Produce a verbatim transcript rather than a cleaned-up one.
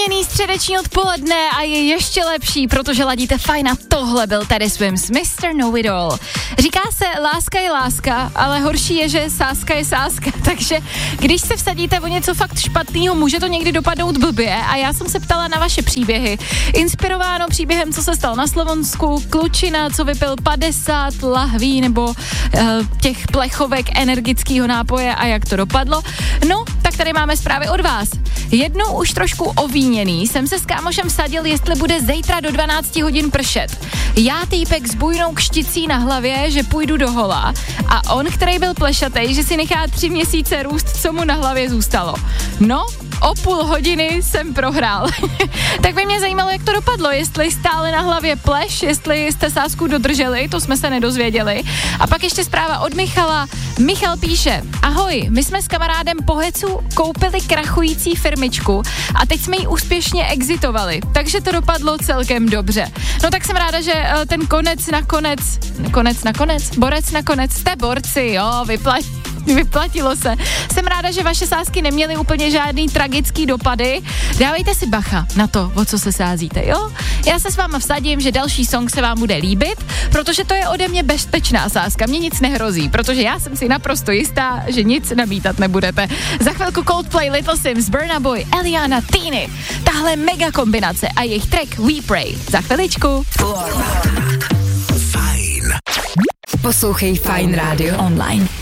Ovíněný středeční odpoledne a je ještě lepší, protože ladíte fajn a tohle byl tady Swims, mister Know It All. Říká se, láska je láska, ale horší je, že sáska je sáska, takže když se vsadíte o něco fakt špatného, může to někdy dopadnout blbě a já jsem se ptala na vaše příběhy. Inspirováno příběhem, co se stalo na Slovensku, klučina, co vypil padesát lahví nebo uh, těch plechovek energického nápoje a jak to dopadlo. No, tak tady máme zprávy od vás. Jednou už trošku ovíněný jsem se s kámošem vsadil, jestli bude zítra do dvanácti hodin pršet. Já týpek s bujnou kšticí na hlavě, že půjdu do hola a on, který byl plešatej, že si nechá tři měsíce růst, co mu na hlavě zůstalo. No, o půl hodiny jsem prohrál. Tak by mě zajímalo, jak to dopadlo, jestli stále na hlavě pleš, jestli jste sázku dodrželi, to jsme se nedozvěděli. A pak ještě zpráva od Michala. Michal píše, ahoj, my jsme s kamarádem po hecu koupili krachující firmičku a teď jsme ji úspěšně exitovali, takže to dopadlo celkem dobře. No tak jsem ráda, že ten konec nakonec, konec nakonec, borec nakonec, jste borci, jo, vyplatí. Vyplatilo se. Jsem ráda, že vaše sázky neměly úplně žádný tragický dopady. Dávejte si bacha na to, o co se sázíte, jo? Já se s váma vsadím, že další song se vám bude líbit, protože to je ode mě bezpečná sázka. Mně nic nehrozí, protože já jsem si naprosto jistá, že nic namítat nebudete. Za chvilku Coldplay, Little Sims, Burna Boy, Eliana, Teeny. Tahle mega kombinace a jejich track We Pray. Za chviličku. Fajn. Poslouchej Fajn Radio online.